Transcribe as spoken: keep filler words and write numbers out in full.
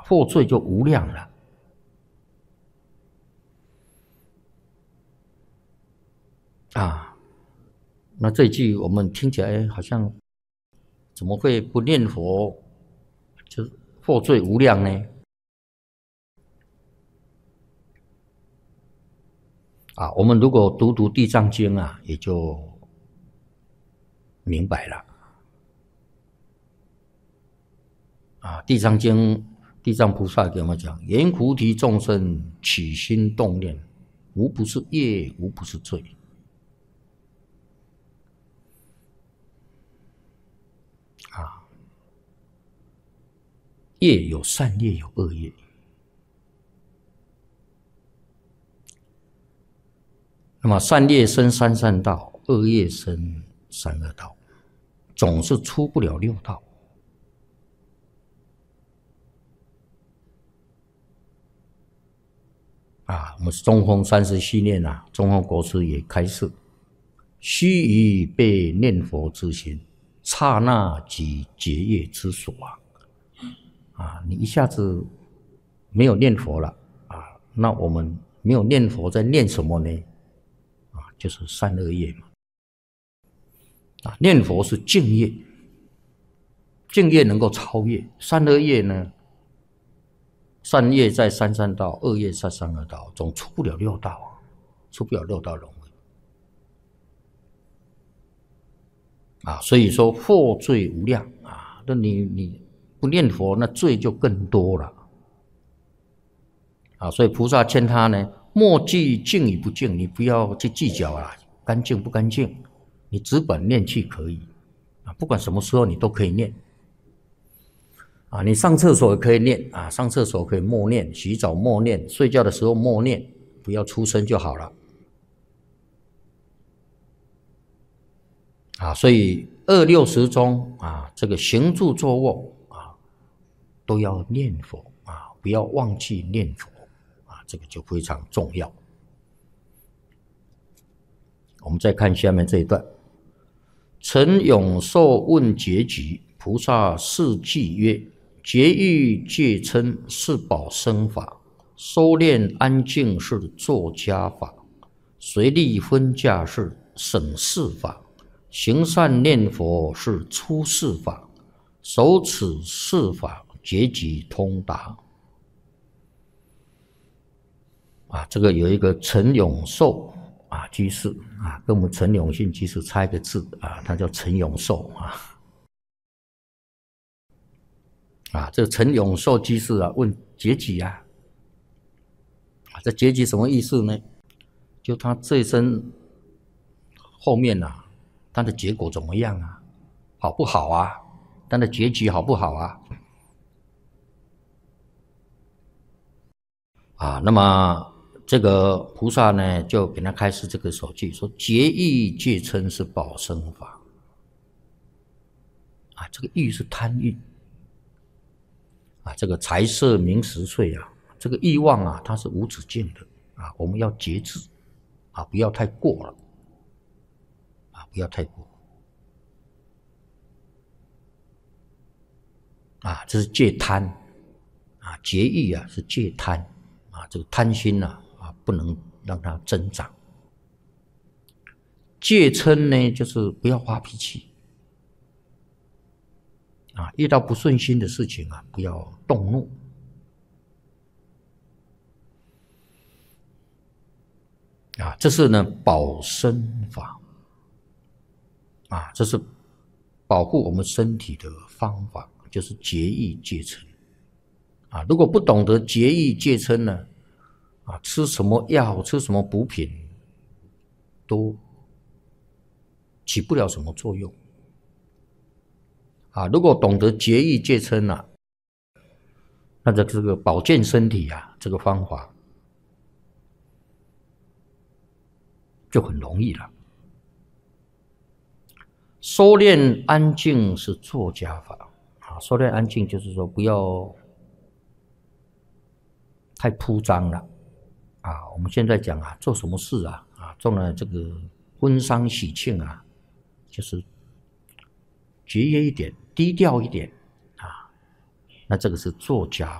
获罪就无量了。啊，那这一句我们听起来好像怎么会不念佛就是获罪无量呢？啊，我们如果读读地藏经啊，也就明白了。啊，地藏经，地藏菩萨给我们讲：言菩提众生起心动念，无不是业，无不是罪。啊，业有善业，有恶业。那么善业生三善道，恶业生三恶道，总是出不了六道。啊，我们中峰三十系列啊，中峰国师也开示：须臾被念佛之心，刹那即结业之所啊！啊，你一下子没有念佛了啊，那我们没有念佛，在念什么呢？啊，就是善恶业嘛。啊，念佛是净业，净业能够超越善恶业呢。善业在三善道，恶业在三恶道，总出不了六道，出不了六道轮回。啊，所以说获罪无量啊！那你你不念佛，那罪就更多了。啊，所以菩萨劝他呢，莫计净与不净，你不要去计较啊，干净不干净，你只管念去可以。啊，不管什么时候你都可以念。啊，你上厕所也可以念啊，上厕所可以默念，洗澡默念，睡觉的时候默念，不要出声就好了。啊，所以二六时中啊，这个行住坐卧啊，都要念佛啊，不要忘记念佛啊，这个就非常重要。我们再看下面这一段：陈永寿问结集，菩萨示记曰：结欲戒嗔是宝生法，收敛安静是作家法，随力分价是省事法，行善念佛是出世法，守此四法，结集通达。啊，这个有一个陈永寿啊居士啊，跟我们陈永信居士差一个字啊，他叫陈永寿啊。啊，这个陈永寿居士啊，问结集啊，啊，这结集什么意思呢？就他这一生后面啊，他的结果怎么样啊？好不好啊？他的结局好不好啊？啊，那么这个菩萨呢，就给他开示这个首句，说结欲戒嗔是宝生法。啊，这个欲是贪欲。啊，这个财色名食睡啊，这个欲望啊，它是无止境的啊，我们要节制啊，不要太过了啊，不要太过啊，这是戒贪啊，节欲啊是戒贪啊，这个贪心呐 啊, 啊，不能让它增长。戒嗔呢，就是不要发脾气。啊，遇到不顺心的事情啊，不要动怒。啊，这是呢保身法。啊，这是保护我们身体的方法，就是节欲戒嗔。啊，如果不懂得节欲戒嗔呢，啊，吃什么药，吃什么补品，都起不了什么作用。啊，如果懂得节欲戒嗔啊，那这个保健身体啊，这个方法就很容易了。收敛安静是作家法啊，收敛安静就是说不要太铺张了啊。我们现在讲啊，做什么事啊啊，做了这个婚丧喜庆啊，就是节约一点。低调一点啊，那这个是作家